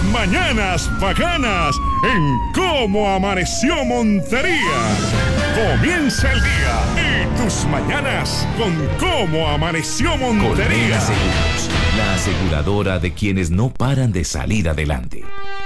mañanas bacanas en Cómo Amaneció Montería. Comienza el día y tus mañanas con Cómo Amaneció Montería. Colmena Seguros, la aseguradora de quienes no paran de salir adelante.